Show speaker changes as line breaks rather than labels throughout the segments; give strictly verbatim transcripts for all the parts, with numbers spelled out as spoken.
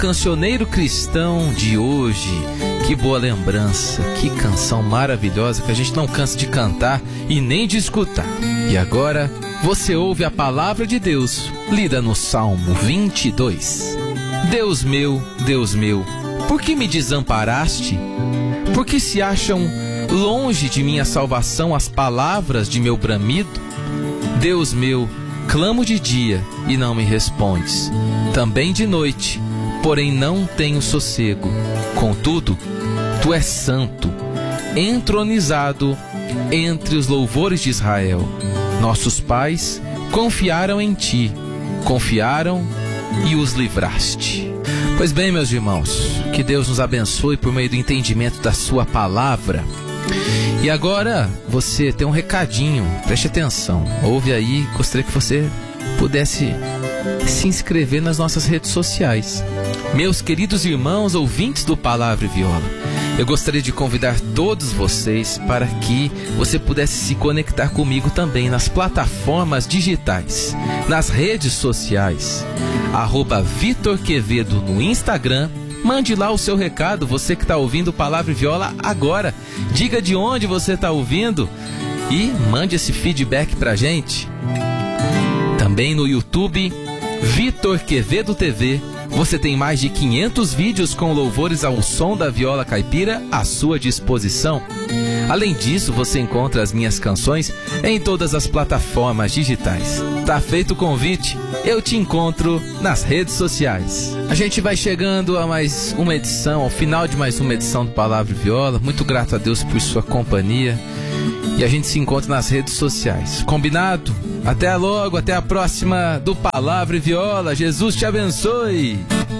cancioneiro cristão de hoje. Que boa lembrança, que canção maravilhosa que a gente não cansa de cantar e nem de escutar. E agora você ouve a palavra de Deus, lida no Salmo vinte e dois. Deus meu, Deus meu, por que me desamparaste? Por que se acham longe de minha salvação as palavras de meu bramido? Deus meu, clamo de dia e não me respondes, também de noite, porém não tenho sossego. Contudo, tu és santo, entronizado entre os louvores de Israel. Nossos pais confiaram em ti, confiaram e os livraste. Pois bem, meus irmãos, que Deus nos abençoe por meio do entendimento da sua palavra. E agora você tem um recadinho, preste atenção, ouve aí, gostaria que você pudesse se inscrever nas nossas redes sociais. Meus queridos irmãos ouvintes do Palavra e Viola, eu gostaria de convidar todos vocês para que você pudesse se conectar comigo também nas plataformas digitais, nas redes sociais, arroba Vitor Quevedo no Instagram. Mande lá o seu recado, você que está ouvindo Palavra e Viola agora. Diga de onde você está ouvindo e mande esse feedback pra gente. Também no YouTube, Vitor Quevedo T V, você tem mais de quinhentos vídeos com louvores ao som da viola caipira à sua disposição. Além disso, você encontra as minhas canções em todas as plataformas digitais. Tá feito o convite, eu te encontro nas redes sociais. A gente vai chegando a mais uma edição, ao final de mais uma edição do Palavra e Viola. Muito grato a Deus por sua companhia. E a gente se encontra nas redes sociais. Combinado? Até logo, até a próxima do Palavra e Viola. Jesus te abençoe.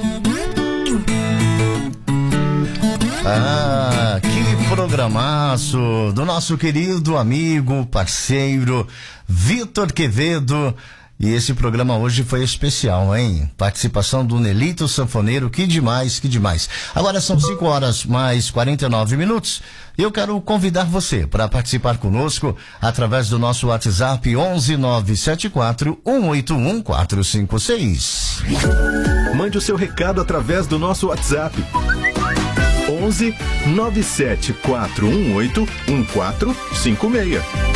Ah, que programaço do nosso querido amigo, parceiro Vitor Quevedo. E esse programa hoje foi especial, hein? Participação do Nelito Sanfoneiro, que demais, que demais. Agora são cinco horas mais quarenta e nove minutos. Eu quero convidar você para participar conosco através do nosso WhatsApp onze nove sete quatro um oito um quatro cinco seis.
Mande o seu recado através do nosso WhatsApp. onze nove sete quatro um oito um quatro cinco seis.